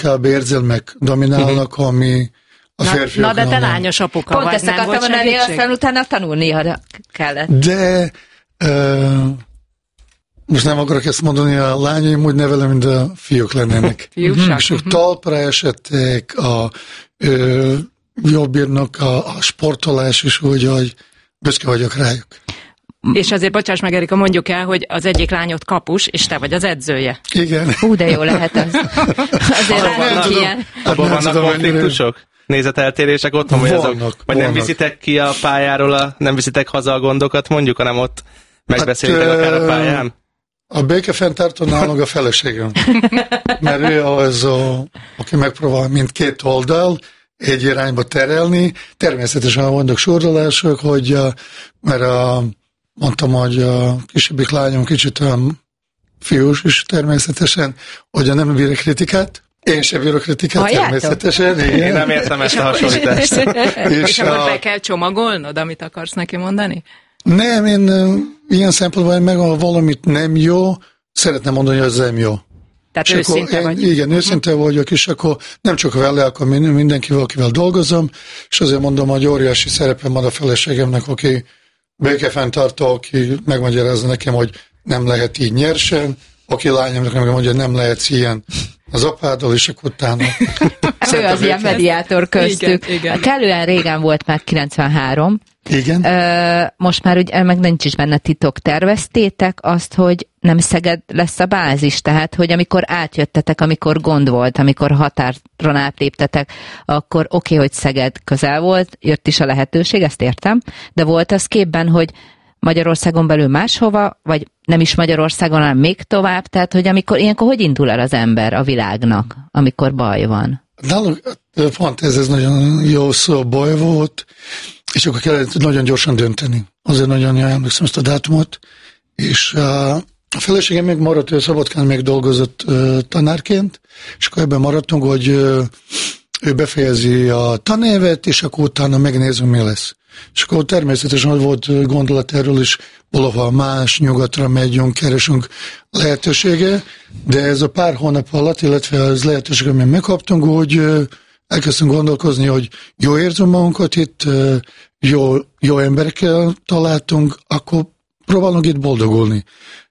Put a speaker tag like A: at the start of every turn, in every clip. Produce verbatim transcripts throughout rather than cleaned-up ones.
A: inkább érzelmek dominálnak, ami a férfiaknál.
B: Na, na de te lányos apuka
C: Pont
B: vagy,
C: ezt
B: nem
C: akartam
B: volt
C: mondani,
B: segítség?
C: aztán utána tanulni kellett.
A: De uh, most nem akarok ezt mondani, a lányaim úgy nevelem, mint a fiúk lennének.
B: Fiúsak.
A: És ők talpra esettek, a ö, jól bírnak a, a sportolás is, úgy, hogy büszke vagyok rájuk.
B: És azért, bocsáss meg, Erika, mondjuk el, hogy az egyik lányod kapus, és te vagy az edzője.
A: Igen.
C: Hú, de jó lehet az. Azért
D: Abban
C: látunk
D: vannak-
C: ilyen.
D: Abban
A: nem
D: vannak
A: tudom,
D: konfliktusok? Nézeteltérések otthon, vagy azok?
A: Vannak,
D: Vagy nem
A: vannak.
D: viszitek ki a pályáról, a, nem viszitek haza a gondokat, mondjuk, hanem ott megbeszélitek
A: Hát,
D: akár a
A: ö,
D: pályán?
A: A békefenntartó nálunk a feleségem. Mert ő az, a, aki megpróbál mindkét oldal egy irányba terelni. Természetesen vannak sorolások, hogy a, mert a, mondtam, hogy a kisebbik lányom kicsit olyan fiús is természetesen, hogy nem bír kritikát. Én sem bírok kritikát,
C: Halljátok?
A: természetesen.
D: Én
A: Igen.
D: nem értem ezt a hasonlítást.
B: És, és akkor
A: a-
B: be kell csomagolnod, amit akarsz neki mondani?
A: Nem, én ö, ilyen szempontból meg ha valamit nem jó, szeretném mondani, hogy az nem jó.
B: Tehát
A: És akkor
B: őszinte
A: én,
B: vagy.
A: igen, őszinte vagyok, és akkor nem csak vele, akkor min- mindenkivel, akivel dolgozom, és azért mondom, hogy óriási szerepem van a feleségemnek, aki békefenntartó, aki megmagyarázza nekem, hogy nem lehet így nyersen, aki lányomnak megmondja, hogy nem lehet ilyen az apáddal, és akkor utána.
C: Ő az ilyen mediátor köztük.
B: Igen, igen.
C: Kellően régen volt már kilencvenhárom.
A: Igen.
C: Ö, most már ugye meg nincs is benne titok. Terveztétek azt, hogy nem Szeged lesz a bázis? Tehát, hogy amikor átjöttetek, amikor gond volt, amikor határon átléptetek, akkor oké, okay, hogy Szeged közel volt, jött is a lehetőség, ezt értem, de volt az képben, hogy Magyarországon belül máshova, vagy nem is Magyarországon, hanem még tovább, tehát, hogy amikor ilyenkor hogy indul el az ember a világnak, amikor baj van?
A: Nálunk pont ez, ez nagyon jó szó, baj volt, és akkor kellett nagyon gyorsan dönteni. Azért nagyon jól emlékszem ezt a dátumot, és uh, a feleségem még maradt, ő Szabadkán még dolgozott uh, tanárként, és akkor ebben maradtunk, hogy uh, ő befejezi a tanévet, és akkor utána megnézünk, mi lesz. És akkor természetesen, hogy volt gondolat erről is, valahol más, nyugatra megyünk, keresünk lehetősége, de ez a pár hónap alatt, illetve az lehetőség, amit megkaptunk, hogy uh, elkezdtünk gondolkozni, hogy jó érzünk magunkat itt, uh, jó, jó emberekkel találtunk, akkor próbálunk itt boldogulni.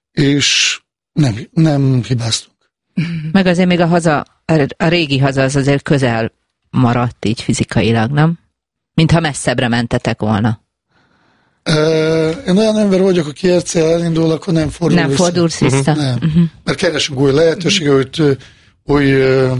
A: És nem, nem hibáztunk.
C: Meg azért még a haza, a régi haza az azért közel maradt így fizikailag, nem? Mintha messzebbre mentetek volna.
A: Uh, én olyan ember vagyok, aki egyszer elindul, akkor nem fordul
C: Nem
A: vissza.
C: fordulsz vissza?
A: Nem.
C: Uh-huh.
A: Mert keresünk új lehetőséget, új, új uh,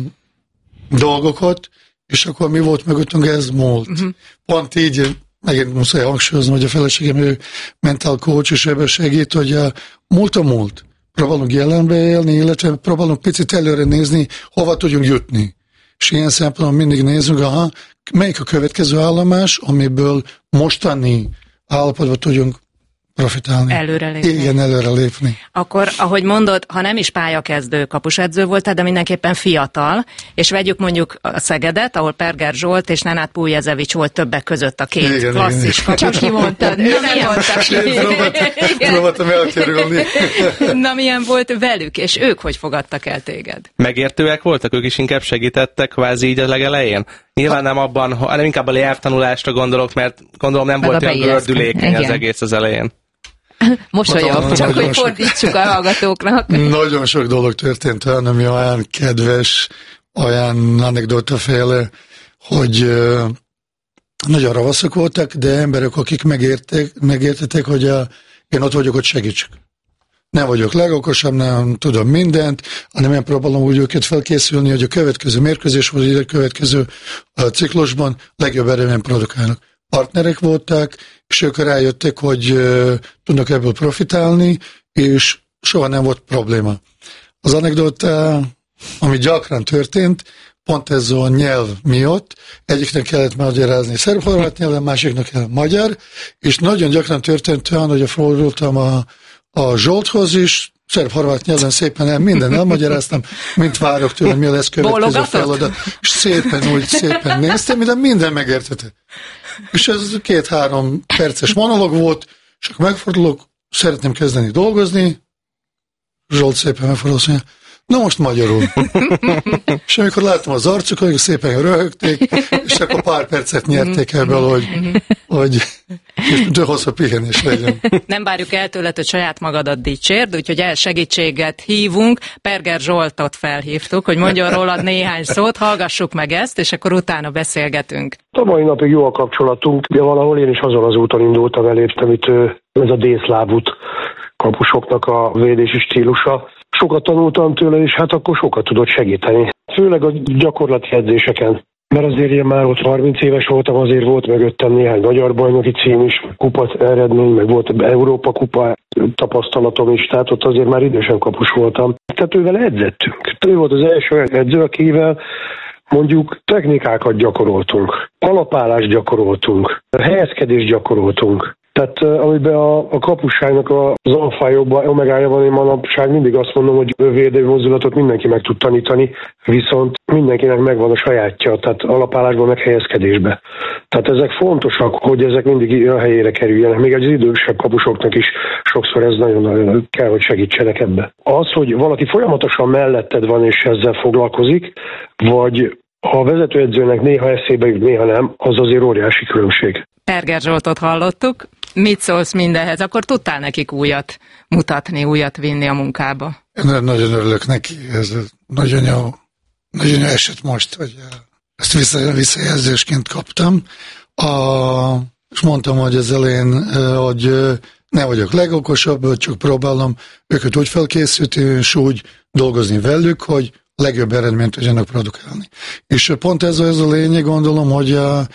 A: dolgokat, és akkor mi volt mögöttünk, ez múlt. Uh-huh. Pont így, megint muszáj hangsúlyozni, hogy a feleségem, ő mental coach, és ebben segít, hogy a múlt a múlt. Próbálunk jelenbe élni, illetve próbálunk picit előre nézni, hova tudjunk jutni. És ilyen szempontból mindig nézzünk, aha, melyik a következő állomás, amiből mostani állapotban tudjunk profitálni.
B: Előrelépni.
A: Igen, előrelépni.
B: Akkor, ahogy mondod, ha nem is pályakezdő kapusedző voltál, de mindenképpen fiatal, és vegyük mondjuk a Szegedet, ahol Perger Zsolt és Nenad Puljezevics volt többek között a két
A: Igen,
B: klasszis
A: igen.
B: kapus.
C: Csak kimondtad, ő nem mondta ki.
A: Próbáltam, próbáltam elkerülni.
B: Na, milyen volt velük, és ők hogy fogadtak el téged?
D: Megértőek voltak, ők is inkább segítettek kvázi így a legelején? Nyilván nem abban, hanem inkább a nyelvtanulásra gondolok, mert gondolom nem
C: Meg
D: volt
C: a
D: olyan
C: beilleszkedés.
D: gördülékeny az
C: Igen.
D: egész az elején.
C: Mosolyog,
A: Nagyon
C: csak hogy
A: sok.
C: fordítsuk a hallgatóknak.
A: Nagyon sok dolog történt olyan, ami olyan kedves, olyan anekdotaféle, hogy uh, nagyon ravaszok voltak, de emberek, akik megértek, megértettek, hogy a, én ott vagyok, hogy segítsek. Nem vagyok legokosabb, nem tudom mindent, hanem én próbálom úgy őket felkészülni, hogy a következő mérkőzés, vagy a következő uh, ciklusban legjobb eredményt produkálnak. Partnerek voltak, és ők rájöttek, hogy uh, tudnak ebből profitálni, és soha nem volt probléma. Az anekdota, ami gyakran történt, pont ez a nyelv miatt, egyiknek kellett magyarázni szerb-horvát nyelven, másiknak kell magyar, és nagyon gyakran történt olyan, hogy fordultam a, a Zsolthoz is, szerb-horvát nyelven szépen el, minden elmagyaráztam, mint várok tőle, mi lesz következő feladat, és szépen úgy szépen néztem, de minden megértette. És ez két-három perces monolog volt, és akkor megfordulok, szeretném kezdeni dolgozni, Zsolt szépen megfordul, azt mondja, Na most magyarul. És amikor láttam az arcukat, hogy szépen röhögték, és akkor pár percet nyerték ebből, hogy, hogy és hosszabb pihenés legyen.
B: Nem várjuk el tőled, hogy saját magadat dicsérd, úgyhogy el segítséget hívunk. Perger Zsoltot felhívtuk, hogy mondjon rólad néhány szót, hallgassuk meg ezt, és akkor utána beszélgetünk.
E: A mai napig jó a kapcsolatunk, de valahol én is azon az úton indultam, elértem itt ez a Dészláv út kapusoknak a védési stílusa. Sokat tanultam tőle, és hát akkor sokat tudott segíteni. Főleg a gyakorlati edzéseken. Mert azért én már ott harminc éves voltam, azért volt mögöttem néhány magyar bajnoki cím is, kupa eredmény, meg volt Európa kupa tapasztalatom is, tehát ott azért már idősen kapus voltam. Tehát ővel edzettünk. Ő volt az első edző, akivel mondjuk technikákat gyakoroltunk, alapállást gyakoroltunk, helyezkedést gyakoroltunk. Tehát amiben a, a kapusságnak az alfájokban, omegája van, én manapság mindig azt mondom, hogy védő mozdulatot mindenki meg tud tanítani, viszont mindenkinek megvan a sajátja, tehát alapállásban, meg helyezkedésbe. Tehát ezek fontosak, hogy ezek mindig a helyére kerüljenek. Még az idősebb kapusoknak is sokszor ez nagyon kell, hogy segítsenek ebbe. Az, hogy valaki folyamatosan melletted van és ezzel foglalkozik, vagy a vezetőedzőnek néha eszébe jut, néha nem, az azért óriási különbség.
B: Perger Zsoltot hallottuk. Mit szólsz mindenhez? Akkor tudtál nekik újat mutatni, újat vinni a munkába?
A: Én nagyon örülök neki. Ez nagyon jó, nagyon jó eset most, hogy ezt vissza, visszajelzésként kaptam. A, és mondtam, hogy az elején, hogy ne vagyok legokosabb, csak próbálom őket úgy felkészíteni, és úgy dolgozni velük, hogy legjobb eredményt tudjanak produkálni. És pont ez, ez a lényeg, gondolom, hogy a, a,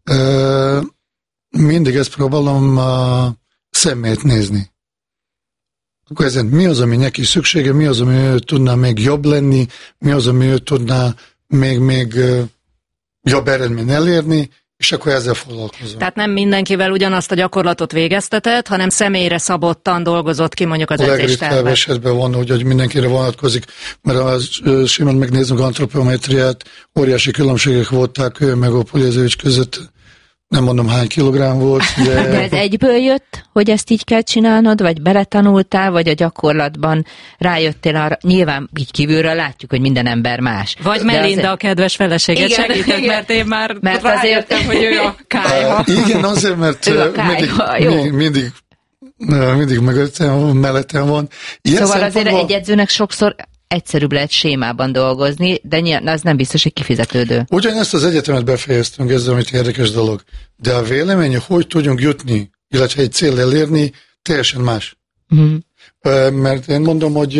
A: mindig ezt próbálom a szemét nézni. Akkor ezen mi az, ami neki szüksége, mi az, ami ő tudná még jobb lenni, mi az, ami ő tudná még, még jobb eredményt elérni, és akkor ezzel foglalkozom.
B: Tehát nem mindenkivel ugyanazt a gyakorlatot végeztetett, hanem személyre szabottan dolgozott ki mondjuk az edzéstervet. A legritkább esetben
A: van, hogy, hogy mindenkire vonatkozik, mert ha simán megnézzük antropometriát, óriási különbségek voltak ő meg a Puljezevics között. Nem mondom, hány kilogramm volt, de...
C: De ez egyből jött, hogy ezt így kell csinálnod, vagy beletanultál, vagy a gyakorlatban rájöttél arra? Nyilván így kívülről látjuk, hogy minden ember más.
B: Vagy de Melinda azért... a kedves feleséget igen, segített, igen. Mert én már mert rájöttem, azért... hogy ő a kályha.
A: Igen, azért, mert mindig, mindig, mindig mögöttem, mellettem van.
C: Ilyen szóval azért van... egy edzőnek sokszor egyszerűbb lehet sémában dolgozni, de nyilván az nem biztos, hogy kifizetődő.
A: Ugyanezt az egyetemet befejeztünk, ez amit érdekes dolog. De a vélemény, hogy tudjunk jutni, illetve egy cél elérni, teljesen más. Uh-huh. Mert én mondom, hogy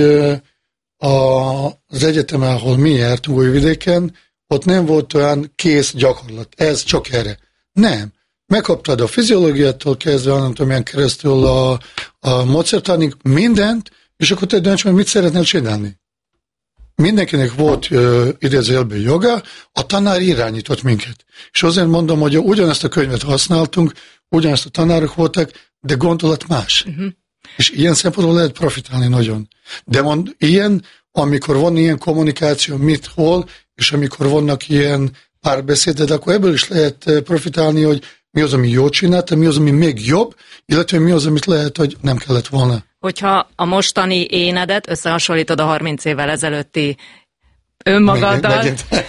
A: az egyetem, ahol mi jártunk Újvidéken, ott nem volt olyan kész gyakorlat. Ez csak erre. Nem. Megkaptad a fiziológiától kezdve, anatómián keresztül a, a módszertanig, mindent, és akkor te dönts meg, mit szeretnél csinálni. Mindenkinek volt uh, idézőjelben joga, a tanár irányított minket. És azért mondom, hogy ugyanezt a könyvet használtunk, ugyanezt a tanárok voltak, de gondolat más. Uh-huh. És ilyen szempontból lehet profitálni nagyon. De mond, ilyen, amikor van ilyen kommunikáció, mit, hol, és amikor vannak ilyen párbeszéded, akkor ebből is lehet profitálni, hogy mi az, ami jól csinálta, mi az, ami még jobb, illetve mi az, amit lehet, hogy nem kellett volna.
B: Hogyha a mostani énedet összehasonlítod a harminc évvel ezelőtti önmagaddal.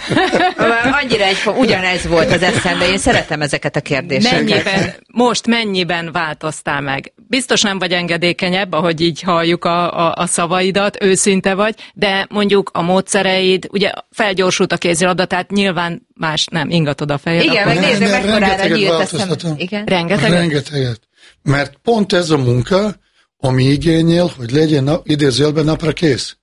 C: Annyira egy, ugyanez volt az eszembe, én szeretem ezeket a kérdéseket.
B: Mennyiben, most mennyiben változtál meg? Biztos nem vagy engedékenyebb, ahogy így halljuk a, a, a szavaidat, őszinte vagy, de mondjuk a módszereid, ugye felgyorsult a kézilabda, tehát nyilván más nem ingatod a fejed.
C: Igen, meg nézzük, mekkorára nyílt eszem.
A: Igen? Rengeteget? Rengeteget. Mert pont ez a munka, ami igényel, hogy legyen na, idézőjelben napra kész.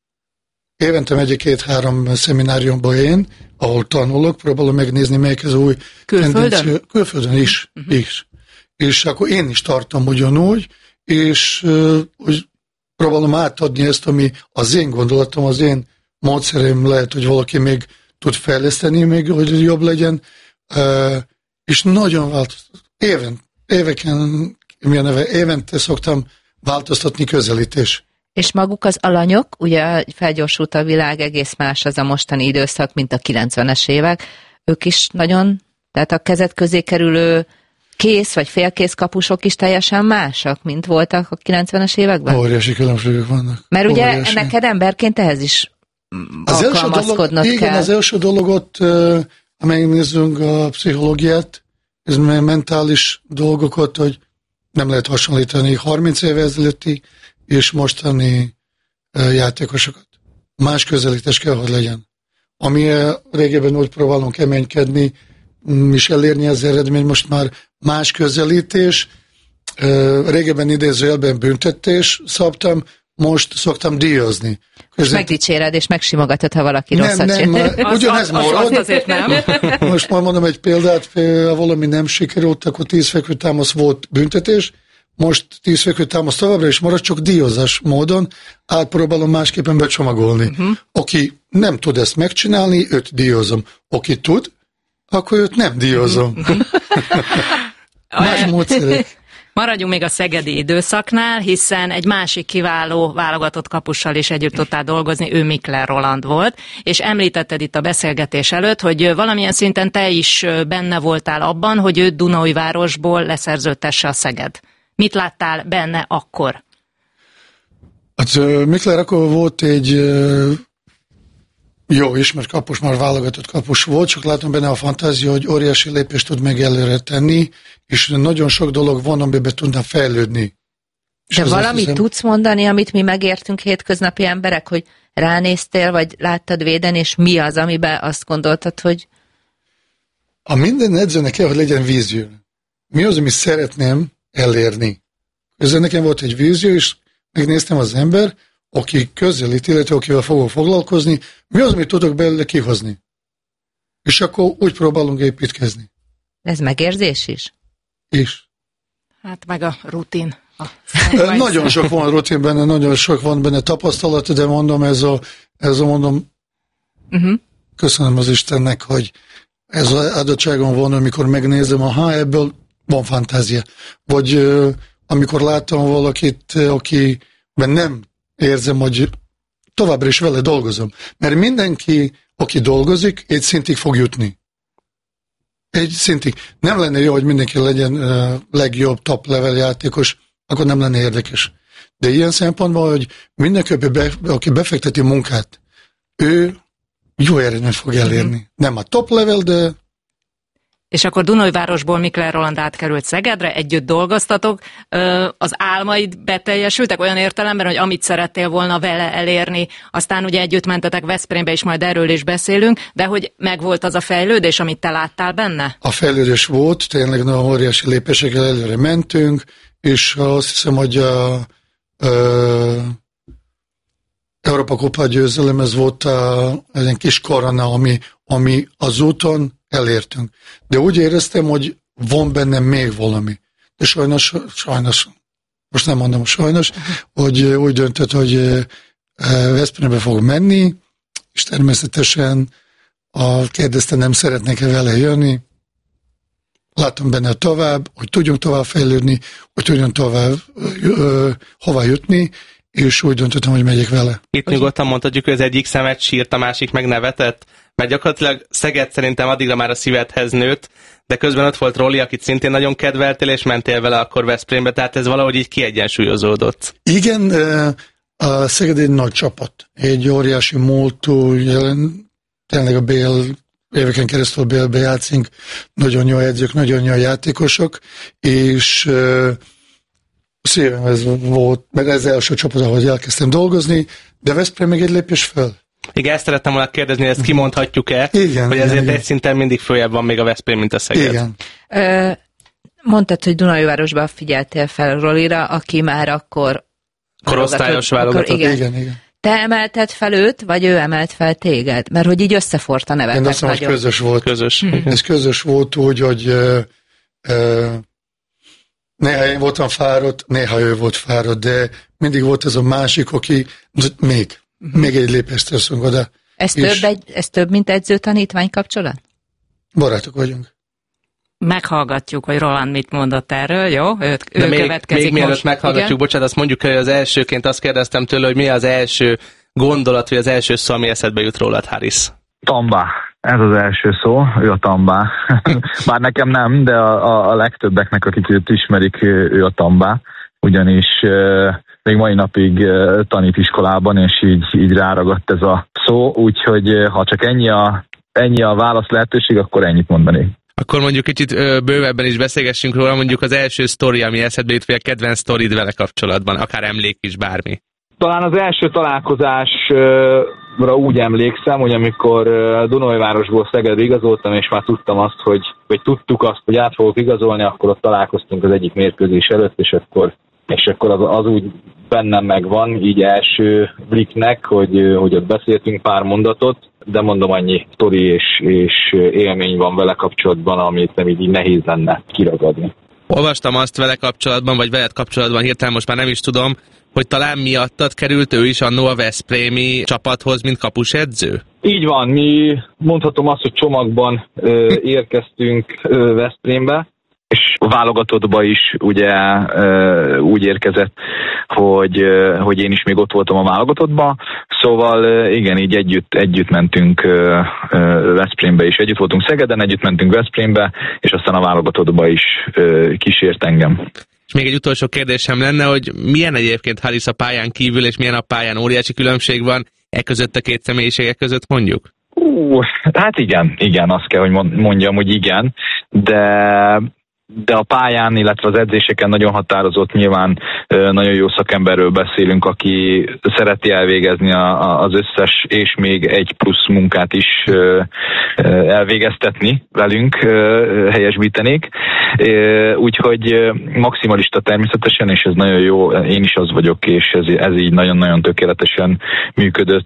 A: Évente megyek két-három szemináriumba én, ahol tanulok, próbálom megnézni, melyik az új
B: Külföldön?
A: tendencia. Külföldön is, uh-huh. is. És akkor én is tartom ugyanúgy, és uh, hogy próbálom átadni ezt, ami az én gondolatom, az én módszerem, lehet, hogy valaki még tud fejleszteni, még hogy jobb legyen, uh, és nagyon változtat. Éven, éveken, mi a neve, évente szoktam változtatni közelítés.
C: És maguk az alanyok, ugye felgyorsult a világ, egész más az a mostani időszak, mint a kilencvenes évek, ők is nagyon, tehát a kezed közé kerülő kész vagy félkész kapusok is teljesen másak, mint voltak a kilencvenes években?
A: Óriási különbségek vannak.
C: Mert ugye
A: Óriási.
C: neked emberként ehhez is
A: az
C: alkalmazkodnod
A: dolog,
C: kell.
A: Igen, az első dologot, ha megnézzünk a pszichológiát, ez mentális dolgokat, hogy nem lehet hasonlítani harminc éve ezelőtti és mostani játékosokat. Más közelítés kell, hogy legyen. Ami régebben úgy próbálunk keménykedni, és elérni az eredmény, most már más közelítés. Régebben idézőjelben büntetés szabtam, most szoktam díjazni.
C: Között... Megdicséred, és megsimogatod, ha valaki nem, rosszat
A: nem, nem, ugyanez marad.
B: Azért nem.
A: Most már mondom egy példát, ha valami nem sikerült, akkor tíz fekvő támasz volt büntetés, most tíz fekvő támasz továbbra is marad, csak díjazás módon átpróbálom másképpen becsomagolni. Uh-huh. Aki nem tud ezt megcsinálni, őt díjazom. Aki tud, akkor őt nem díjazom. Uh-huh. Más módszerek.
B: Maradjunk még a szegedi időszaknál, hiszen egy másik kiváló válogatott kapussal is együtt tudtál dolgozni, ő Mikler Roland volt, és említetted itt a beszélgetés előtt, hogy valamilyen szinten te is benne voltál abban, hogy őt Dunaújvárosból leszerződtesse a Szeged. Mit láttál benne akkor?
A: Hát Mikler akkor volt egy jó ismert kapus, már válogatott kapus volt, csak látom benne a fantázia, hogy óriási lépést tud meg előre tenni, és nagyon sok dolog van, amiben tudna fejlődni. És
C: de valamit
A: hiszem,
C: tudsz mondani, amit mi megértünk hétköznapi emberek, hogy ránéztél, vagy láttad véden, és mi az, amiben azt gondoltad, hogy...
A: A minden edzőnek kell, hogy legyen vízió. Mi az, amit szeretném elérni? Ezzel nekem volt egy vízió, és megnéztem az ember, aki közelít, illetve akivel fogok foglalkozni, mi az, amit tudok belőle kihozni. És akkor úgy próbálunk építkezni.
C: Ez megérzés is?
A: És.
B: Hát meg a rutin. A
A: nagyon sok van rutin benne, nagyon sok van benne tapasztalat, de mondom, ez a, ez a mondom, uh-huh. köszönöm az Istennek, hogy ez az adottságon van, amikor megnézem, aha, ebből van fantázia. Vagy uh, amikor láttam valakit, akiben nem érzem, hogy továbbra is vele dolgozom. Mert mindenki, aki dolgozik, egy szintig fog jutni. Egy szintig. Nem lenne jó, hogy mindenki legyen uh, legjobb top level játékos, akkor nem lenne érdekes. De ilyen szempontból, hogy mindenki, be, aki befekteti munkát, ő jó eredményt fog elérni. Mm-hmm. Nem a top level, de...
B: És akkor Dunaújvárosból Mikler Roland átkerült Szegedre, együtt dolgoztatok. Az álmaid beteljesültek olyan értelemben, hogy amit szerettél volna vele elérni, aztán ugye együtt mentetek Veszprémbe, és majd erről is beszélünk, de hogy megvolt az a fejlődés, amit te láttál benne? A
A: fejlődés volt, tényleg nagyon óriási lépésekkel előre mentünk, és azt hiszem, hogy a, a Európa Kupa győzelem, ez volt a, egy kis korona, ami, ami az úton elértünk. De úgy éreztem, hogy van bennem még valami. De sajnos, sajnos, most nem mondom sajnos, hogy úgy döntött, hogy Veszprémbe fog menni, és természetesen a kérdezte, nem szeretnék-e vele jönni. Láttam benne tovább, hogy tudjunk tovább fejlődni, hogy tudjunk tovább ö, hova jutni, és úgy döntöttem, hogy megyek vele.
D: Itt nyugodtan mondhatjuk, hogy az egyik szemet sírt, a másik meg nevetett, mert gyakorlatilag Szeged szerintem addigra már a szívedhez nőtt, de közben ott volt Roli, akit szintén nagyon kedveltél, és mentél vele akkor Veszprémbe, tehát ez valahogy így kiegyensúlyozódott.
A: Igen, a Szeged egy nagy csapat, egy óriási múltú, jelen, tényleg a Bél, éveken keresztül Bélbe játszunk, nagyon jó edzők, nagyon jó játékosok, és szívem ez volt, mert ez első csapat, ahogy elkezdtem dolgozni, de Veszprém még egy lépés föl.
D: Igen, ezt szerettem volna kérdezni, hogy ezt kimondhatjuk-e,
A: igen,
D: hogy
A: igen,
D: ezért
A: igen.
D: egy szinten mindig följebb van még a Veszprém, mint a Szeged.
A: Igen.
C: Ö, mondtad, hogy Dunaújvárosban figyeltél fel Rolira, aki már akkor
D: korosztályos válogatott.
C: Akkor, igen.
A: igen, igen.
C: Te emelted fel őt, vagy ő emelt fel téged? Mert hogy így összefort a nevetek.
A: Én azt mondom, hogy közös volt.
D: Közös.
A: Mm-hmm. Ez közös volt úgy, hogy uh, uh, néha én voltam fáradt, néha ő volt fáradt, de mindig volt ez a másik, aki még, mm-hmm. még egy lépést teszünk oda.
C: Ez több, egy, ez több, mint edző-tanítvány kapcsolat?
A: Barátok vagyunk.
B: Meghallgatjuk, hogy Roland mit mondott erről, jó? Őt,
D: De
B: ő
D: még,
B: következik
D: még mielőtt
B: most.
D: meghallgatjuk, igen? Bocsánat, azt mondjuk, hogy az elsőként azt kérdeztem tőle, hogy mi az első gondolat, vagy az első szó, ami eszedbe jut rólad, Haris.
F: Tamba. Ez az első szó, ő a Tamba. Bár nekem nem, de a, a, a legtöbbeknek, akik őt ismerik, ő a Tamba. Ugyanis még mai napig tanít iskolában, és így, így ráragadt ez a szó, úgyhogy ha csak ennyi a, ennyi a válasz lehetőség, akkor ennyit mondanék.
D: Akkor mondjuk kicsit ö, bővebben is beszélgessünk róla, mondjuk az első sztori, ami eszedbe jut, vagy a kedvenc sztorid vele kapcsolatban, akár emlék is, bármi. Talán
F: az első találkozásra úgy emlékszem, hogy amikor Dunajvárosból Szegedre igazoltam, és már tudtam azt, hogy, hogy tudtuk azt, hogy át fogok igazolni, akkor ott találkoztunk az egyik mérkőzés előtt, és akkor, és akkor az, az úgy bennem megvan, így első bliknek, hogy, hogy ott beszéltünk pár mondatot, de mondom, annyi sztori és, és élmény van vele kapcsolatban, amit nem így, így nehéz lenne kiragadni.
D: Olvastam azt vele kapcsolatban, vagy veled kapcsolatban, hirtelen most már nem is tudom, hogy talán miattad került ő is annó a veszprémi csapathoz, mint kapusedző?
F: Így van, mi mondhatom azt, hogy csomagban ö, érkeztünk ö, Veszprémbe, és a válogatottba is ugye ö, úgy érkezett, hogy, ö, hogy én is még ott voltam a válogatottba, szóval ö, igen, így együtt, együtt mentünk ö, ö, Veszprémbe is, együtt voltunk Szegeden, együtt mentünk Veszprémbe, és aztán a válogatottba is ö, kísért engem.
D: És még egy utolsó kérdésem lenne, hogy milyen egyébként Haris a pályán kívül, és milyen a pályán, óriási különbség van e között a két személyiségek között, mondjuk?
F: Uh, hát igen, igen, azt kell, hogy mondjam, hogy igen, de... de a pályán, illetve az edzéseken nagyon határozott, nyilván nagyon jó szakemberről beszélünk, aki szereti elvégezni a, a, az összes és még egy plusz munkát is elvégeztetni velünk, helyesbítenék. Úgyhogy maximalista természetesen, és ez nagyon jó, én is az vagyok, és ez, ez így nagyon-nagyon tökéletesen működött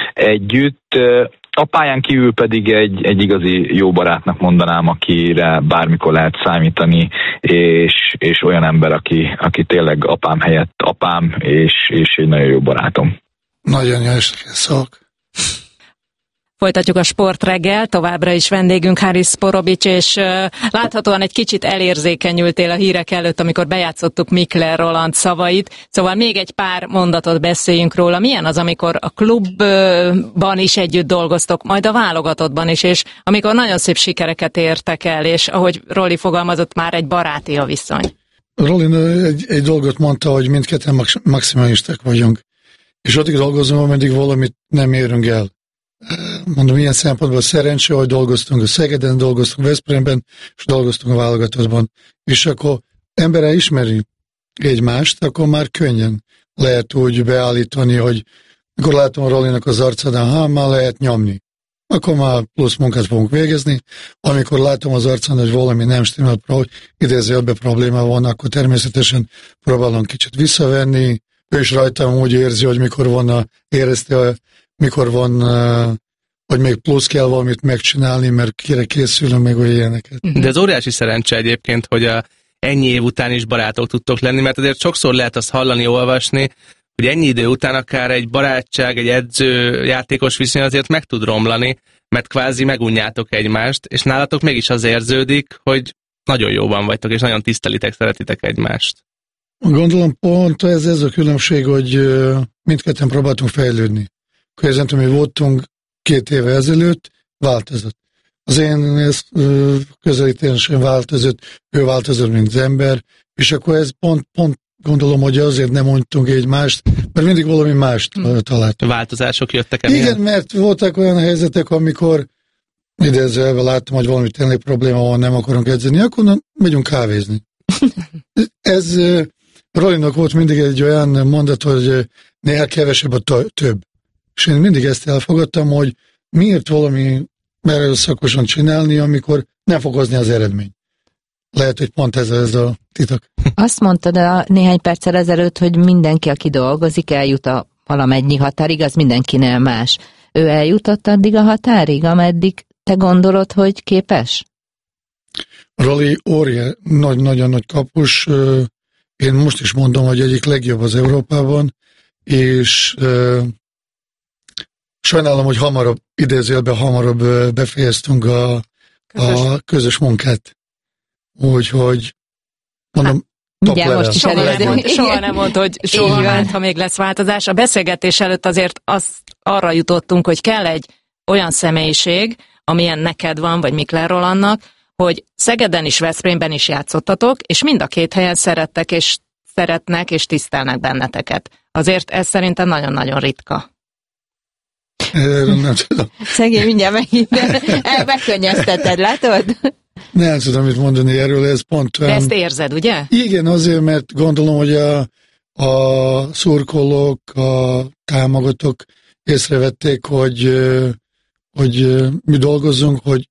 F: együtt. A pályán kívül pedig egy, egy igazi jó barátnak mondanám, akire bármikor lehet számítani, és, és olyan ember, aki, aki tényleg apám helyett apám, és, és egy nagyon jó barátom.
A: Nagyon jó szak.
B: Folytatjuk a sportreggel, továbbra is vendégünk Haris Porobics, és uh, láthatóan egy kicsit elérzékenyültél a hírek előtt, amikor bejátszottuk Mikler Roland szavait. Szóval még egy pár mondatot beszéljünk róla. Milyen az, amikor a klubban is együtt dolgoztok, majd a válogatottban is, és amikor nagyon szép sikereket értek el, és ahogy Roli fogalmazott, már egy baráti a viszony.
A: Roli egy, egy dolgot mondta, hogy mindketten maximalisták vagyunk, és addig dolgozom, ameddig valamit nem érünk el. Mondom, ilyen szempontból szerencsé, hogy dolgoztunk a Szegeden, dolgoztunk Veszprémben, és dolgoztunk a válogatottban. És akkor embere ismeri egymást, akkor már könnyen lehet úgy beállítani, hogy amikor látom a Rolinak az arcán, ha már lehet nyomni. Akkor már plusz munkát fogunk végezni. Amikor látom az arcán, hogy valami nem stimmel, idézőjelben probléma van, akkor természetesen próbálom kicsit visszavenni. Ő is rajtam úgy érzi, hogy mikor van a, érezte a mikor van, hogy még plusz kell valamit megcsinálni, mert kire készülünk még olyan ilyeneket.
D: De ez óriási szerencse egyébként, hogy a ennyi év után is barátok tudtok lenni, mert azért sokszor lehet azt hallani, olvasni, hogy ennyi idő után akár egy barátság, egy edző-játékos viszony azért meg tud romlani, mert kvázi megunjátok egymást, és nálatok mégis az érződik, hogy nagyon jóban vagytok, és nagyon tisztelitek, szeretitek egymást.
A: Gondolom pont ez, ez a különbség, hogy mindketten próbáltunk fejlődni. Közben, mi voltunk két éve ezelőtt, változott. Az én közelítésem változott, ő változott, mint az ember, és akkor ez pont, pont gondolom, hogy azért nem mondtunk egymást, mert mindig valami mást találtunk.
D: Változások jöttek el?
A: Igen, mert voltak olyan helyzetek, amikor idézőjelben láttam, hogy valami tényleg probléma van, nem akarunk edzeni, akkor na, megyünk kávézni. Ez Rolinak volt mindig egy olyan mondat, hogy néha kevesebb a több. És én mindig ezt elfogadtam, hogy miért valami erőszakosan csinálni, amikor nem fog hozni az eredmény. Lehet, hogy pont ez, ez a titok.
C: Azt mondtad a néhány perccel ezelőtt, hogy mindenki, aki dolgozik, eljut a valamennyi határig, az mindenkinél más. Ő eljutott addig a határig, ameddig te gondolod, hogy képes?
A: Roli óriás, nagy, nagyon nagy kapus. Én most is mondom, hogy egyik legjobb az Európában, és sajnálom, hogy hamarabb, idézőjelben hamarabb befejeztünk a, a közös munkát. Úgyhogy mondom, top
C: level. Most is
B: soha, nem mond, soha nem mondta, hogy soha hát, ha még lesz változás. A beszélgetés előtt azért azt arra jutottunk, hogy kell egy olyan személyiség, amilyen neked van, vagy Mikler Rolandnak, hogy Szegeden is, Veszprémben is játszottatok, és mind a két helyen szerettek, és szeretnek és tisztelnek benneteket. Azért ez szerintem nagyon-nagyon ritka.
A: Nem tudom.
C: Szegény, mindjárt megint megkönnyezteted, látod?
A: Nem tudom mit mondani erről, ez pont olyan...
B: De ezt érzed, ugye?
A: Igen, azért, mert gondolom, hogy a, a szurkolók, a támogatók észrevették, hogy, hogy mi dolgozzunk, hogy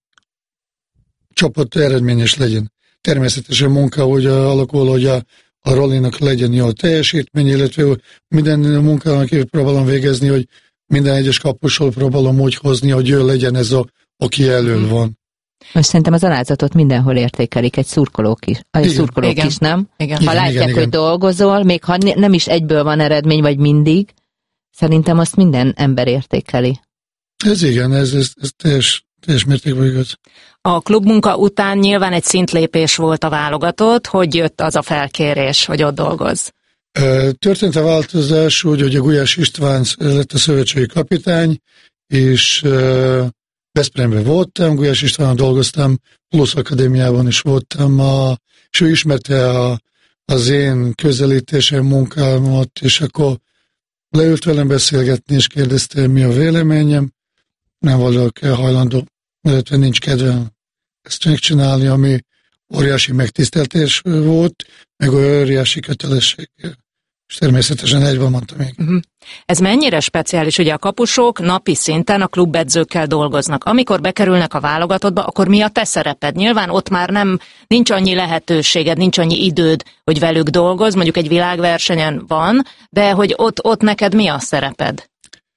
A: csapat eredményes legyen. Természetesen munka úgy alakul, hogy a, a Rollinak legyen jó teljesítmény, illetve minden munkának próbálom végezni, hogy minden egyes kapusról próbálom úgy hozni, hogy ő legyen ez a, aki elől van.
C: Most szerintem az alázatot mindenhol értékelik, egy szurkolók is. A szurkolók igen. is, nem?
B: Igen.
C: Ha
A: igen,
C: látják,
A: igen,
C: hogy
A: igen.
C: dolgozol, még ha nem is egyből van eredmény, vagy mindig, szerintem azt minden ember értékeli.
A: Ez igen, ez, ez, ez teljes, teljes mértékben igaz.
B: A klubmunka után nyilván egy szintlépés volt a válogatott, hogy jött az a felkérés, hogy ott dolgozz.
A: Történt a változás úgy, hogy a Gulyás István lett a szövetségi kapitány, és Veszprémben voltam, Gulyás Istvánnal dolgoztam, plusz akadémiában is voltam, a, és ő ismerte a, az én közelítésem, munkámat, és akkor leült velem beszélgetni, és kérdezte, mi a véleményem. Nem vagyok hajlandó, illetve nincs kedvem ezt megcsinálni, ami óriási megtiszteltés volt, meg óriási kötelesség. És természetesen egyben mondtam még.
B: Uh-huh. Ez mennyire speciális? Ugye a kapusok napi szinten a klubedzőkkel dolgoznak. Amikor bekerülnek a válogatottba, akkor mi a te szereped? Nyilván ott már nem, nincs annyi lehetőséged, nincs annyi időd, hogy velük dolgozz, mondjuk egy világversenyen van, de hogy ott, ott neked mi a szereped?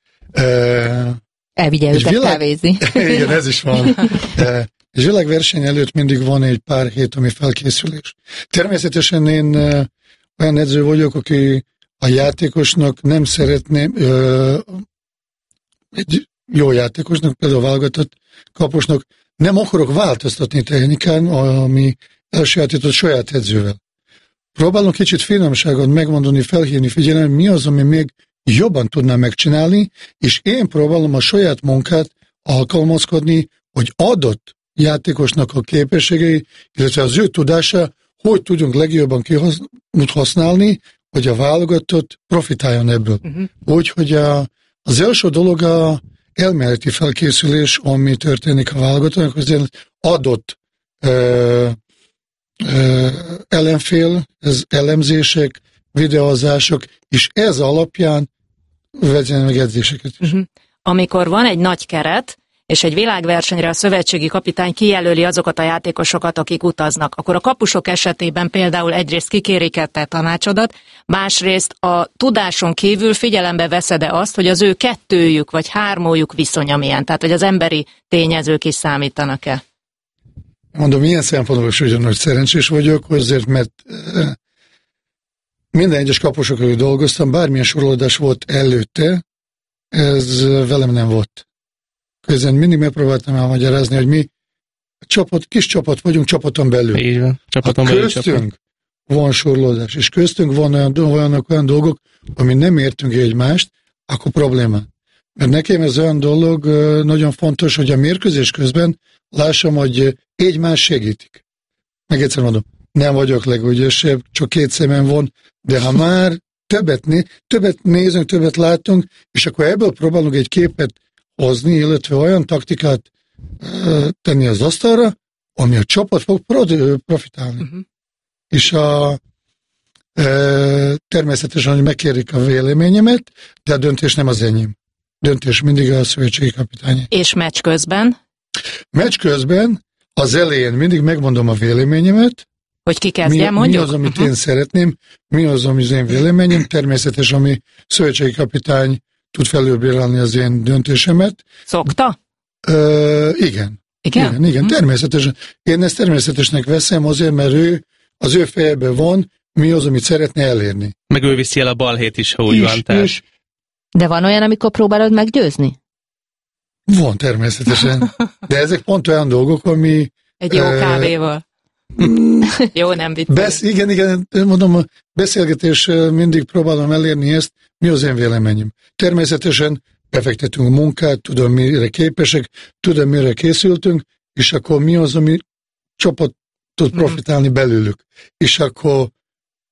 A: Uh,
C: Elvigye őket
A: világ...
C: kávézni.
A: Igen, ez is van. Uh, és világverseny előtt mindig van egy pár hét, ami felkészülés. Természetesen én uh, olyan edző vagyok, aki a játékosnak nem szeretném, ö, egy jó játékosnak, például válogatott kapusnak nem akarok változtatni technikán, ami elsajátított saját edzővel. Próbálom kicsit finomságot megmondani, felhívni figyelem, mi az, ami még jobban tudnám megcsinálni, és én próbálom a saját munkát alkalmazkodni, hogy adott játékosnak a képességei, illetve az ő tudása, hogy tudjunk legjobban kihasználni, hogy a válogatott profitáljon ebből. Uh-huh. Úgyhogy a, az első dolog a elméleti felkészülés, ami történik a válogatottnak, hogy adott ö, ö, ellenfél, ez elemzések, videózások, és ez alapján vegyen meg edzéseket is.
B: Uh-huh. Amikor van egy nagy keret, és egy világversenyre a szövetségi kapitány kijelöli azokat a játékosokat, akik utaznak, akkor a kapusok esetében például egyrészt kikérik te tanácsodat, másrészt a tudáson kívül figyelembe veszed-e azt, hogy az ő kettőjük vagy hármójuk viszonya milyen, tehát hogy az emberi tényezők is számítanak-e?
A: Mondom, ilyen szempontból is ugyanúgy szerencsés vagyok, azért, mert minden egyes kapusok, akik dolgoztam, bármilyen sorolódás volt előtte, ez velem nem volt. Közben mindig megpróbáltam elmagyarázni, hogy mi csapat, kis csapat vagyunk, csapaton belül.
D: Így van. Csapaton
A: ha
D: belül
A: köztünk
D: csapat.
A: van sorlódás, és köztünk van olyan, olyan, olyan dolgok, ami nem értünk egymást, akkor probléma. Mert nekem ez olyan dolog nagyon fontos, hogy a mérkőzés közben lássam, hogy egymás segítik. Meg egyszer mondom, nem vagyok legügyesebb, csak két szemem van, de ha már többet, né- többet nézünk, többet látunk, és akkor ebből próbálunk egy képet hozni, illetve olyan taktikát uh, tenni az asztalra, ami a csapat fog profitálni. Uh-huh. És a, uh, természetesen, hogy megkérik a véleményemet, de a döntés nem az enyém. Döntés mindig a szövetségi kapitány.
B: És meccs közben?
A: Meccs közben az elején mindig megmondom a véleményemet,
B: hogy ki kezdje,
A: mi,
B: mondjuk?
A: mi az, amit
B: uh-huh.
A: én szeretném, mi az, ami az én véleményem, természetesen, ami szövetségi kapitány tud felülbírálni az én döntésemet.
B: Szokta?
A: Ö, igen.
B: Igen?
A: Igen, igen, uh-huh. természetesen. Én ezt természetesnek veszem azért, mert ő, az ő fejében van, mi az, amit szeretne elérni.
D: Meg ő viszi el a balhét is, ha úgy
A: is,
D: van. Tehát.
A: És
C: de van olyan, amikor próbálod meggyőzni?
A: van természetesen. De ezek pont olyan dolgok, ami...
B: Egy jó
A: uh,
B: kávéval. Jó, nem viccelem.
A: Besz, igen, igen, mondom, a beszélgetés mindig próbálom elérni ezt, mi az én véleményem. Természetesen befektetünk a munkát, tudom, mire képesek, tudom, mire készültünk, és akkor mi az, ami csapat tud profitálni belőlük. És akkor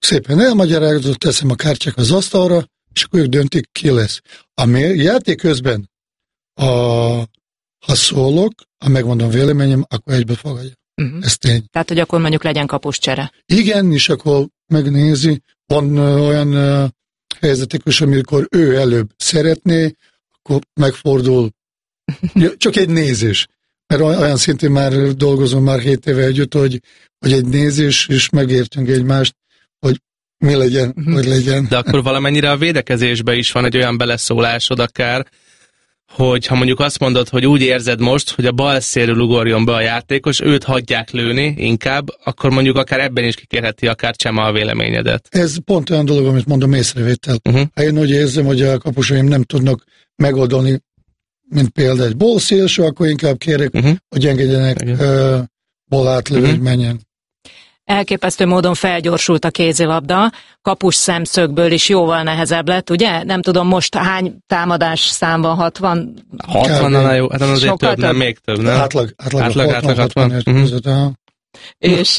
A: szépen elmagyarázok, teszem a kártyák az asztalra, és akkor ők döntik, ki lesz. A játék közben, a, ha szólok, ha megmondom véleményem, akkor egybe fogadja. Uh-huh. Ez tény.
B: Tehát, hogy akkor mondjuk legyen kapuscsere.
A: Igen, és akkor megnézi, van uh, olyan uh, helyzetek is, amikor ő előbb szeretné, akkor megfordul. Csak egy nézés. Mert olyan szintén már dolgozom már hét éve együtt, hogy, hogy egy nézés, és megértünk egymást, hogy mi legyen, uh-huh. hogy legyen.
D: De akkor valamennyire a védekezésbe is van egy olyan beleszólásod akár, hogy ha mondjuk azt mondod, hogy úgy érzed most, hogy a bal szélről ugorjon be a játékos, őt hagyják lőni inkább, akkor mondjuk akár ebben is kikérheti akár Csema a véleményedet.
A: Ez pont olyan dolog, amit mondom, észrevétel. Uh-huh. Én úgy érzem, hogy a kapusaim nem tudnak megoldani, mint például egy bal szélső, akkor inkább kérek, uh-huh. hogy engedjenek uh, bal átlövő, uh-huh. hogy menjen.
B: Elképesztő módon felgyorsult a kézilabda, kapus szemszögből is jóval nehezebb lett, ugye? Nem tudom, most hány támadás szám van? hatvan?
D: hatvannal jó, hát azért sokkal több, nem még több, nem?
A: Átlag, átlag,
D: átlag, átlag hatvan.
A: hatvan uh-huh.
B: És...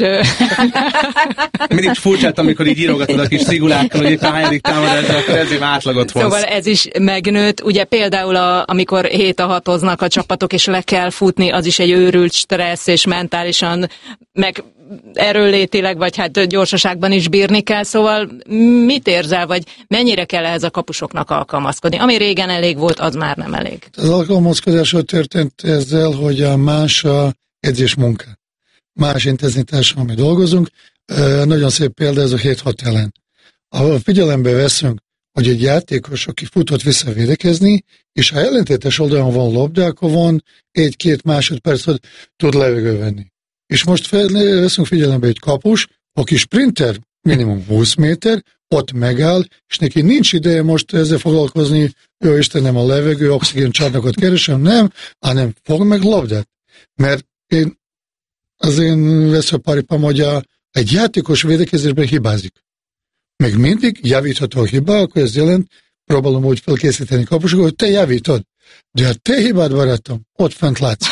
D: Mindig furcsát, amikor így írogatod a kis szigulákkal, hogy itt a hányadik támadásra, akkor ezért átlagot vonsz.
B: Szóval ez is megnőtt. Ugye például, a, amikor hét a hatoznak a csapatok, és le kell futni, az is egy őrült stressz, és mentálisan, meg erőlétileg, vagy hát gyorsaságban is bírni kell. Szóval mit érzel, vagy mennyire kell ehhez a kapusoknak alkalmazkodni? Ami régen elég volt, az már nem elég.
A: Az alkalmazkodásról történt ezzel, hogy a más a edzés munka. Más intenzitáson, ami dolgozunk. E, nagyon szép példa ez a hét hat ellen. Ha figyelembe veszünk, hogy egy játékos, aki futott visszavédekezni, és ha ellentétes oldalon van labda, akkor van egy-két másodperc, hogy tud levegő venni. És most fel, veszünk figyelembe egy kapus, aki sprinter, minimum húsz méter, ott megáll, és neki nincs ideje most ezzel foglalkozni, jó Istenem, a levegő, oxigén csarnokot keresem, nem, hanem fog meg labdát. Mert én az én veszőparipám, hogy a, egy játékos védekezésben hibázik. Még mindig javítható a hiba, akkor ez jelent, próbálom úgy felkészíteni kapusokat, hogy te javítod. De a te hibád, barátom, ott fent látsz.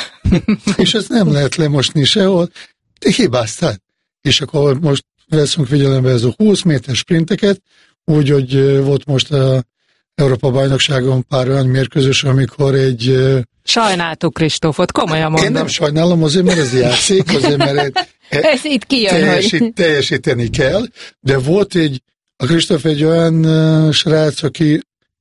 A: És ezt nem lehet lemosni sehol, te hibáztál. És akkor most veszünk figyelembe ez a húsz méter sprinteket, úgy, hogy volt most a Európa-bajnokságon pár olyan mérkőzés, amikor egy...
B: Sajnáltuk Kristófot, komolyan mondom.
A: Én nem sajnálom, azért, mert ez játszik, azért, mert
B: ez itt kijön,
A: teljesít,
B: hogy...
A: teljesíteni kell, de volt egy, a Kristóf egy olyan uh, srác, aki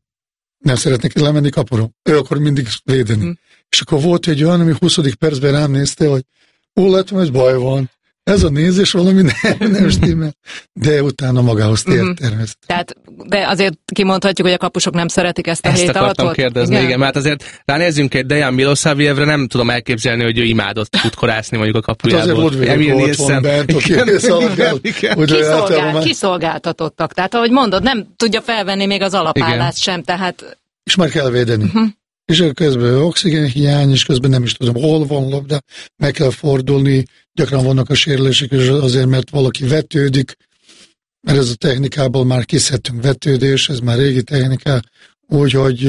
A: nem szeretnék lemenni kapuról. Ő akkor mindig védeni. Hmm. És akkor volt egy olyan, ami huszadik percben rám nézte, hogy ó, látom, hogy baj van. Ez a nézés valami nem, nem stimmel. De utána magához tér mm-hmm. természetesen.
B: Tehát, de azért kimondhatjuk, hogy a kapusok nem szeretik ezt a
D: ezt
B: hét
D: akartam
B: alatot.
D: kérdezni, igen. igen, mert azért ránézzünk egy Dejan Milosavljevre, nem tudom elképzelni, hogy ő imádott futkorászni mondjuk a kapujából.
A: Hát azért Ludwig volt van bent, aki
B: Kiszolgál, kiszolgáltatottak. Tehát, ahogy mondod, nem tudja felvenni még az alapállást sem, tehát...
A: És már kell védeni. Uh-huh. És közben oxigénhiány, és közben nem is tudom, hol van labda, meg kell fordulni, gyakran vannak a sérülések, és azért, mert valaki vetődik, mert ez a technikából már kiszedtünk vetődés, ez már régi technika, úgyhogy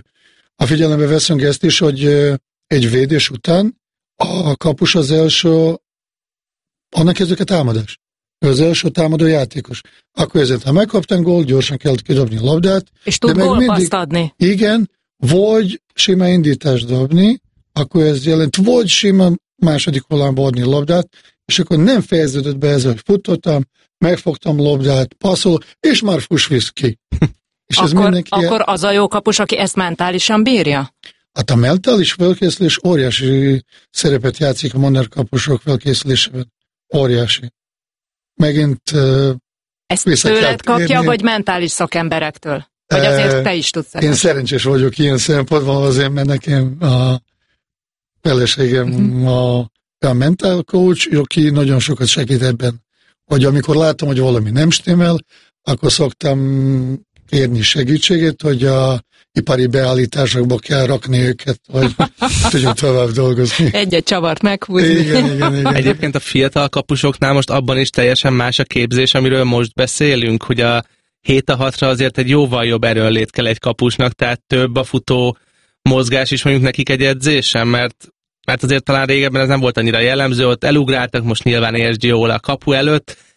A: a figyelembe veszünk ezt is, hogy egy védés után a kapus az első, annak kezdődik a támadás. Ő az első támadó játékos. Akkor ezért, ha megkaptam gólt, gyorsan kell kidobni a labdát.
B: És tud gólpaszt adni.
A: Igen, vagy sima indítást dobni, akkor ez jelent, vagy sima második hullámba adni a labdát, és akkor nem fejeződött be ez, hogy futottam, megfogtam labdát, passzol, és már fuss visz ki. És
B: akkor, ez mindenki akkor az a jó kapus, aki ezt mentálisan bírja?
A: Hát a mentális felkészülés óriási szerepet játszik a modern kapusok felkészülésében. Óriási. Megint uh,
B: ezt tőled kapja, érni. Vagy mentális szakemberektől? Vagy azért te is tudsz?
A: Én szerencsés vagyok ilyen szempontból, azért, mert nekem a feleségem uh-huh. a, a mental coach, aki nagyon sokat segít ebben. Hogy amikor látom, hogy valami nem stimmel, akkor szoktam kérni segítséget, hogy a ipari beállításokba kell rakni őket, hogy tudjunk tovább dolgozni.
B: Egy-egy csavart meghúzni.
A: Igen, igen, igen.
D: Egyébként a fiatal kapusoknál most abban is teljesen más a képzés, amiről most beszélünk, hogy a hét a hatra azért egy jóval jobb erőnlét kell egy kapusnak, tehát több a futó mozgás is mondjuk nekik egy edzésen, mert, mert azért talán régebben ez nem volt annyira jellemző, ott elugráltak, most nyilván értsd jól a kapu előtt,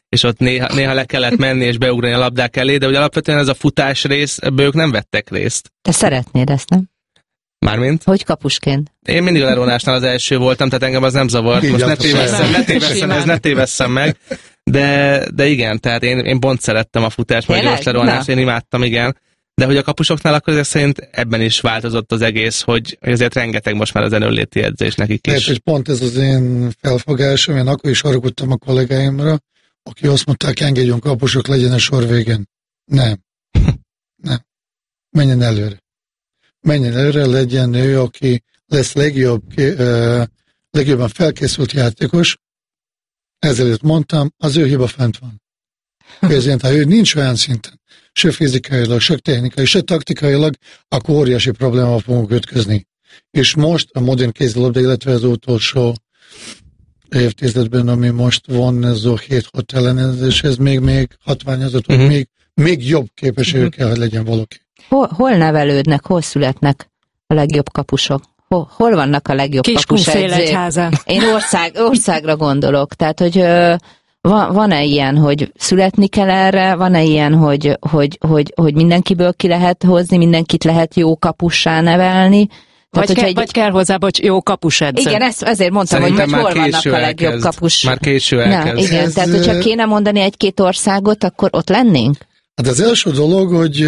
D: és ott néha, néha le kellett menni és beugrani a labdák elé, de ugye alapvetően ez a futás rész, ebből ők nem vettek részt.
C: Te szeretnéd ezt, nem?
D: Mármint?
C: Hogy kapusként?
D: Én mindig a lerónásnál az első voltam, tehát engem az nem zavart. Most ne tévesszem, ne tévesszem, ez ne tévesszem meg. De, de igen, tehát én, én pont szerettem a futást, meg a gyors lerónást, én imádtam, igen. De hogy a kapusoknál akkor ezek szerint ebben is változott az egész, hogy azért rengeteg most már az előléti edzés nekik is.
A: Lehet, hogy pont ez az én felfogásom, én akkor is haragudtam a kollégáimra, aki azt mondták, engedjünk kapusok, legyen a sor végén. Nem. Nem. Menjen előre. Menjen előre, legyen ő, aki lesz legjobb, uh, legjobban felkészült játékos. Ezért mondtam, az ő hiba fent van. Ezért, ha ő nincs olyan szinten, se fizikailag, se technikai, se taktikailag, akkor óriási problémával fogunk ütközni. És most a modern kézilabda, illetve az utolsó évtizedben, ami most van, ez a hét-hat ellenőrzés, ez még, még hatványozott, hogy uh-huh. még, még jobb képességű uh-huh. kell, hogy legyen valaki. Hol,
C: hol nevelődnek, hol születnek a legjobb kapusok? Hol, hol vannak a legjobb kapusedzők? Én ország, országra gondolok, tehát, hogy ö, van, van-e ilyen, hogy születni kell erre, van-e ilyen, hogy, hogy, hogy, hogy mindenkiből ki lehet hozni, mindenkit lehet jó kapussá nevelni?
B: Tehát, vagy, ke, egy... vagy kell hozzá, hogy jó kapusedző.
C: Igen, ezt azért mondtam,
D: Szerintem
C: hogy hol vannak
D: elkezd.
C: a legjobb kapus.
D: Már késő elkezd.
C: Na, igen,
A: ez,
C: tehát hogyha kéne mondani egy-két országot, akkor ott lennénk?
A: Hát az első dolog, hogy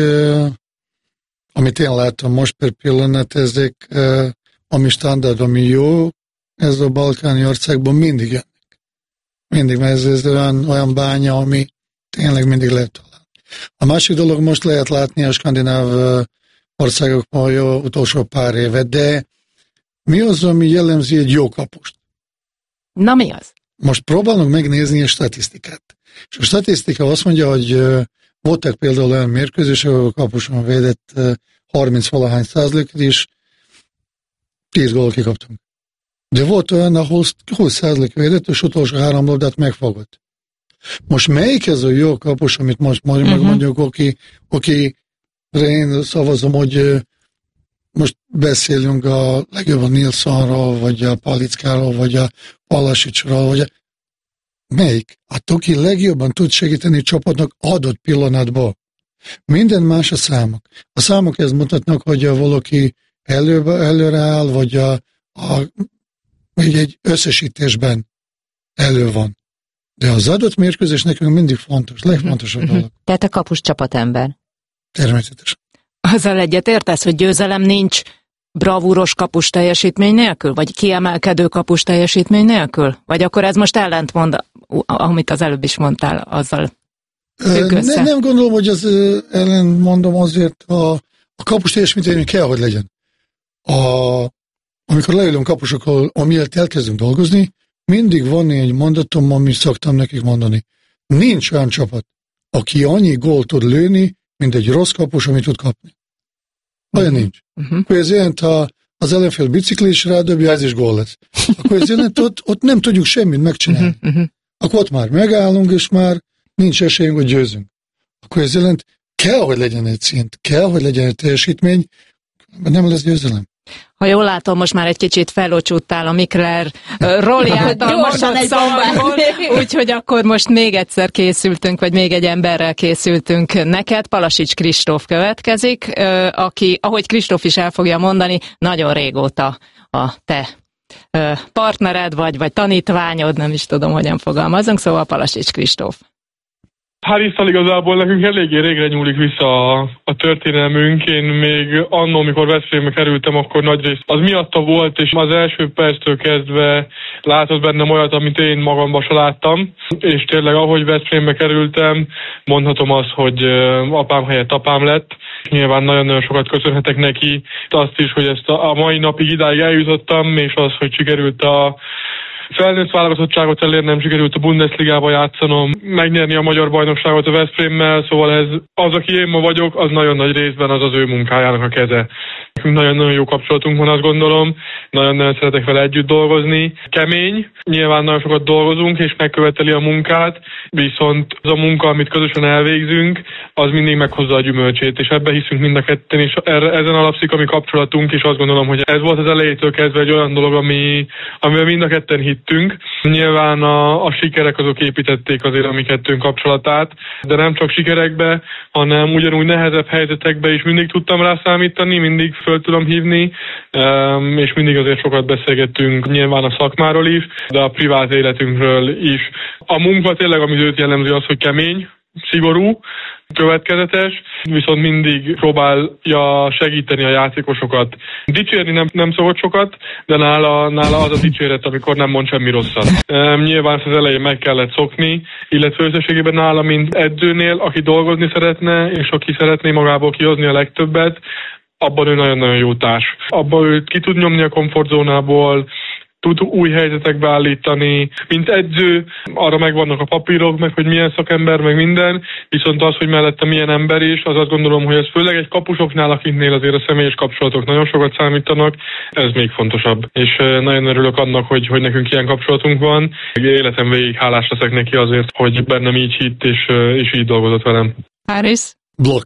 A: amit én látom most per pillanat, ezek, ami standard, ami jó, ez a balkáni országban mindig jönnek. Mindig, mert ez, ez olyan, olyan bánya, ami tényleg mindig lehet találni. A másik dolog, most lehet látni a skandináv országokban jó utolsó pár évet, de mi az, ami jellemzi egy jó kapust?
B: Na mi az?
A: Most próbálunk megnézni a statisztikát. És a statisztika azt mondja, hogy uh, voltak például olyan mérkőzések, ahol a kapuson védett uh, harminc-valahány százalékot is, tíz gól kikaptunk. De volt olyan, ahol húsz százalék védett, és utolsó három labdát megfogott. Most melyik ez a jó kapus, amit most uh-huh. mondjuk, aki, aki én szavazom, hogy most beszélünk a legjobb a Nilssonról, vagy a Palickáról, vagy a Palasicsról, vagy a... Melyik? A aki legjobban tud segíteni a csapatnak adott pillanatban. Minden más a számok. A számok ezt mutatnak, hogy a valaki előbe, előre áll, vagy a, a, egy, egy összesítésben elő van. De az adott mérkőzés nekünk mindig fontos, legfontosabb dolog.
C: Tehát a kapus csapatember.
A: Természetesen.
B: Azzal egyetértesz, hogy győzelem nincs bravúros kapus teljesítmény nélkül? Vagy kiemelkedő kapus teljesítmény nélkül? Vagy akkor ez most ellentmond, amit az előbb is mondtál, azzal függ össze?
A: Ne, nem gondolom, hogy az ellentmondom, azért a, a kapus teljesítmény kell, hogy legyen. A, amikor leülünk kapusokkal, amiért elkezdünk dolgozni, mindig van egy mondatom, amit szoktam nekik mondani. Nincs olyan csapat, aki annyi gólt tud lőni, mint egy rossz kapus, amit tud kapni. Olyan nincs. Uh-huh. Akkor ez jelent, ha az ellenfél biciklis rádobja, ez is gól lesz. Akkor ez jelent, ott, ott nem tudjuk semmit megcsinálni. Uh-huh. Akkor ott már megállunk, és már nincs esélyünk, hogy győzünk. Akkor ez jelent, kell, hogy legyen egy szint, kell, hogy legyen egy teljesítmény, nem lesz győzelem.
B: Ha jól látom, most már egy kicsit felocsúttál a Mikler Roli által mondott szavaból, úgyhogy akkor most még egyszer készültünk, vagy még egy emberrel készültünk neked. Palasics Kristóf következik, aki, ahogy Kristóf is el fogja mondani, nagyon régóta a te partnered vagy, vagy tanítványod, nem is tudom, hogyan fogalmazunk, szóval Palasics Kristóf.
G: Hál' Isztal, igazából nekünk eléggé régre nyúlik vissza a, a történelmünk. Én még annó, amikor Veszprémbe kerültem, akkor nagyrészt az miatta volt, és az első perctől kezdve látott bennem olyat, amit én magamban se láttam. És tényleg, ahogy Veszprémbe kerültem, mondhatom azt, hogy apám helyett apám lett. Nyilván nagyon-nagyon sokat köszönhetek neki. Azt is, hogy ezt a mai napig idáig eljutottam, és az, hogy sikerült a felnőtt válogatottságot elérnem, sikerült a Bundesligába játszanom, megnyerni a magyar bajnokságot a Veszprémmel, szóval ez, az, aki én ma vagyok, az nagyon nagy részben az az ő munkájának a keze. Nagyon-nagyon jó kapcsolatunk van, azt gondolom. Nagyon-nagyon szeretek vele együtt dolgozni. Kemény, nyilván nagyon sokat dolgozunk, és megköveteli a munkát, viszont az a munka, amit közösen elvégzünk, az mindig meghozza a gyümölcsét, és ebbe hiszünk mind a ketten, és erre, ezen alapszik a mi kapcsolatunk, és azt gondolom, hogy ez volt az elejétől kezdve egy olyan dolog, ami, amivel mind a ketten hittünk. Nyilván a, a sikerek azok építették azért a mi kettőnk kapcsolatát, de nem csak sikerekbe, hanem ugyanúgy nehezebb helyzetekbe is mindig tudtam rá számítani, mindig föl tudom hívni, és mindig azért sokat beszélgettünk nyilván a szakmáról is, de a privát életünkről is. A munka tényleg, amit őt jellemzi, az, hogy kemény, szigorú, következetes, viszont mindig próbálja segíteni a játékosokat. Dicsérni nem, nem szokott sokat, de nála, nála az a dicséret, amikor nem mond semmi rosszat. Ehm, nyilván az elején meg kellett szokni, illetve összességében nála, mint edzőnél, aki dolgozni szeretne, és aki szeretné magából kihozni a legtöbbet, abban ő nagyon-nagyon jó társ. Abban ő ki tud nyomni a komfortzónából, tud új helyzetekbe állítani. Mint edző, arra megvannak a papírok, meg hogy milyen szakember, meg minden, viszont az, hogy mellette milyen ember is, az azt gondolom, hogy ez főleg egy kapusoknál, akiknél azért a személyes kapcsolatok nagyon sokat számítanak, ez még fontosabb. És nagyon örülök annak, hogy, hogy nekünk ilyen kapcsolatunk van. Életem végig hálás leszek neki azért, hogy bennem így hitt, és, és így dolgozott velem.
B: Háris?
A: Blokk.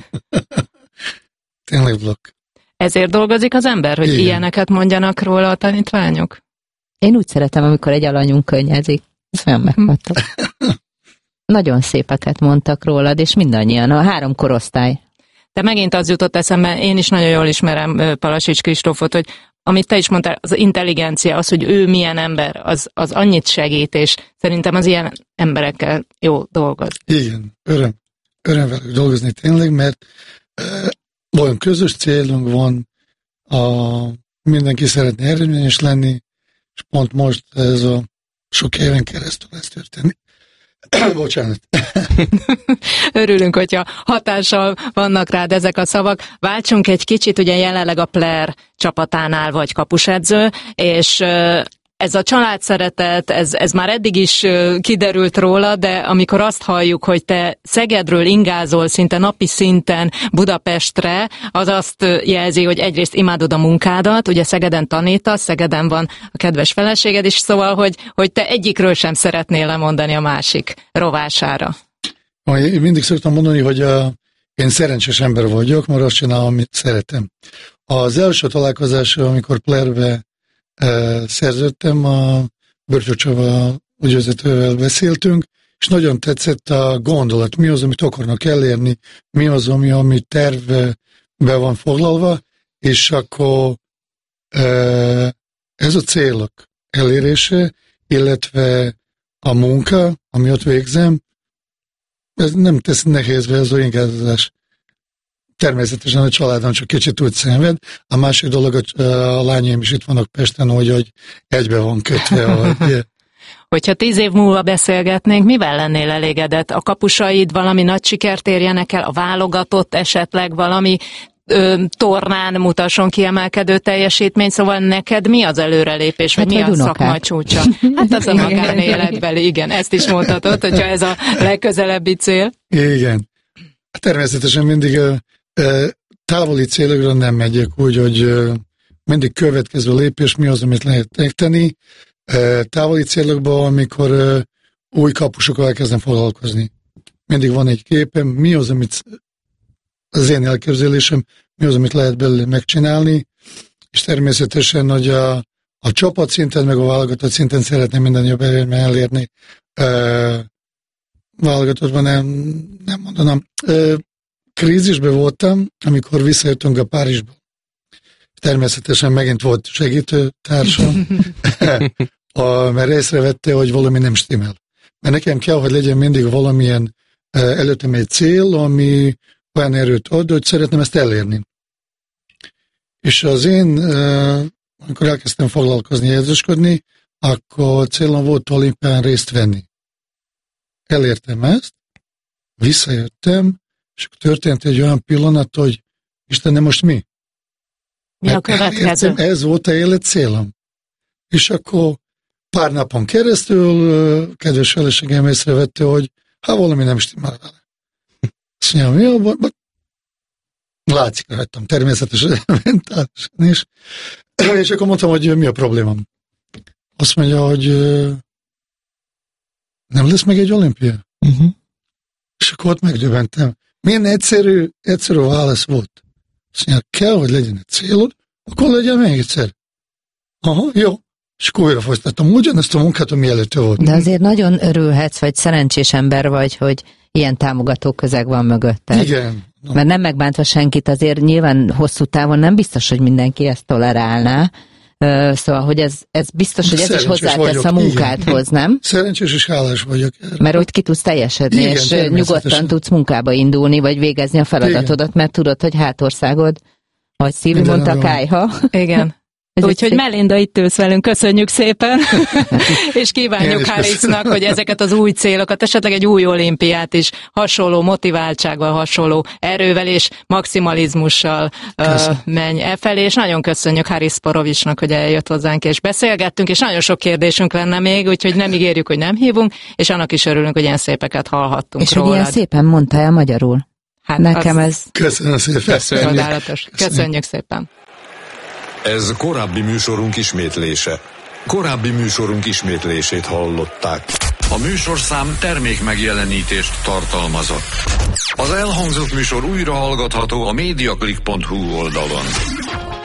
A: Tényleg blokk.
B: Ezért dolgozik az ember, hogy igen, ilyeneket mondjanak róla a tanítványok?
C: Én úgy szeretem, amikor egy alanyunk könnyezik. Ez olyan megható. Nagyon szépeket mondtak rólad, és mindannyian, a három korosztály.
B: De megint az jutott eszembe, én is nagyon jól ismerem Palasics Kristófot, hogy amit te is mondtál, az intelligencia, az, hogy ő milyen ember, az, az annyit segít, és szerintem az ilyen emberekkel jó dolgoz.
A: Igen, öröm. Öröm velük dolgozni tényleg, mert olyan közös célunk van, a, mindenki szeretne eredményes lenni, és pont most ez a sok éven keresztül ez történik. Bocsánat.
B: Örülünk, hogyha hatással vannak rád ezek a szavak. Váltsunk egy kicsit, ugye jelenleg a Player csapatánál vagy kapusedző, és ez a családszeretet, ez, ez már eddig is kiderült róla, de amikor azt halljuk, hogy te Szegedről ingázol szinte napi szinten Budapestre, az azt jelzi, hogy egyrészt imádod a munkádat, ugye Szegeden tanítasz, Szegeden van a kedves feleséged is, szóval, hogy, hogy te egyikről sem szeretnél lemondani a másik rovására.
A: Én mindig szoktam mondani, hogy a, én szerencsés ember vagyok, mert azt csinálom, amit szeretem. Az első találkozás, amikor Playerbe szerződtem, a Börcső Csaba ügyvezetővel beszéltünk, és nagyon tetszett a gondolat, mi az, amit akarnak elérni, mi az, ami, ami tervbe van foglalva, és akkor ez a célok elérése, illetve a munka, ami ott végzem, ez nem tesz nehézbe ez az ingázás. Természetesen a családon csak kicsit úgy szenved. A másik dolog, a lányaim is itt vannak Pesten, hogy, hogy egybe van kötve. Hogy...
B: Hogyha tíz év múlva beszélgetnénk, mivel lennél elégedett? A kapusaid valami nagy sikert érjenek el, a válogatott esetleg valami ö, tornán mutasson kiemelkedő teljesítmény, szóval neked mi az előrelépés, vagy hát mi a unokák. Szakma csúcsa? Hát az a magánéletbeli, igen, ezt is mondhatod, hogyha ez a legközelebbi cél.
A: Igen. Természetesen mindig távoli célokra nem megyek, úgy, hogy mindig következő lépés, mi az, amit lehet megtenni. Távoli célokban, amikor új kapusokkal elkezdem foglalkozni. Mindig van egy képem, mi az, amit az én elképzelésem, mi az, amit lehet belőle megcsinálni, és természetesen, hogy a, a csapat szinten, meg a válogatott szinten szeretném minden jobb elérni. Válogatottban nem, nem mondanám. Krízisben voltam, amikor visszajöttünk a Párizsba. Természetesen megint volt segítő társam, mert észrevette, hogy valami nem stimmel. Mert nekem kell, hogy legyen mindig valamilyen előttem egy cél, ami olyan erőt ad, hogy szeretném ezt elérni. És az én, amikor elkezdtem foglalkozni, edzősködni, akkor célom volt olimpián részt venni. Elértem ezt, visszajöttem, és történt egy olyan pillanat, hogy Istenem, most mi?
B: Mi a következő?
A: Elértem, ez volt a élet célom. És akkor pár napon keresztül kedves feleségem észrevette, hogy ha valami nem stimmel vele. Azt mondja, mi a, Látszik rajtam, természetesen, mentálisan is. És akkor mondtam, hogy mi a problémám. Azt mondja, hogy nem lesz meg egy olimpia. Uh-huh. És akkor ott megdöbbentem. Milyen egyszerű, egyszerű válasz volt. Azt mondja, kell, hogy legyen egy célod, akkor legyen még egyszer. Aha, jó. És akkor újra folytattam ugyanezt a munkát, ami előtte volt.
C: De azért nagyon örülhetsz, vagy szerencsés ember vagy, hogy ilyen támogató közeg van mögötted.
A: Igen. No.
C: Mert nem megbántva senkit, azért nyilván hosszú távon nem biztos, hogy mindenki ezt tolerálná. Szóval, hogy ez, ez biztos, hogy ez is hozzátesz a munkádhoz, nem?
A: Szerencsés és hálás vagyok erre.
C: Mert úgy ki tudsz teljesedni, igen, és nyugodtan tudsz munkába indulni, vagy végezni a feladatodat, igen. Mert tudod, hogy hátországod, vagy Szilvi mondta, kályha.
B: Igen. Úgyhogy Melinda, itt ülsz velünk, köszönjük szépen, és kívánjuk Harrisnak, hogy ezeket az új célokat, esetleg egy új olimpiát is hasonló motiváltsággal, hasonló erővel és maximalizmussal uh, menj e felé, és nagyon köszönjük Haris Porovicsnak, hogy eljött hozzánk, és beszélgettünk, és nagyon sok kérdésünk lenne még, úgyhogy nem ígérjük, hogy nem hívunk, és annak is örülünk, hogy ilyen szépeket hallhattunk
C: és
B: rólad.
C: És hogy ilyen szépen mondta el magyarul. Hát nekem az... ez...
A: Köszönöm szépen.
B: Köszönjük. Köszönjük. Köszönjük szépen.
H: Ez korábbi műsorunk ismétlése. Korábbi műsorunk ismétlését hallották. A műsorszám termék megjelenítést tartalmazott. Az elhangzott műsor újra hallgatható a mediaclick pont hu oldalon.